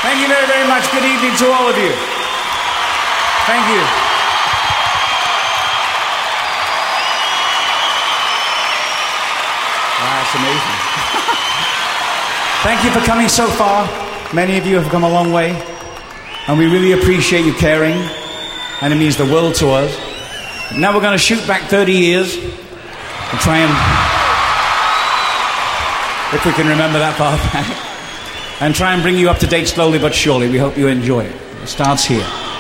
Thank you very, very much. Good evening to all of you. Thank you. Wow, that's amazing. Thank you for coming so far. Many of you have come a long way, and we really appreciate you caring, and it means the world to us. Now we're going to shoot back 30 years and try and, if we can remember that far back, and try and bring you up to date slowly but surely. We hope you enjoy it. It starts here.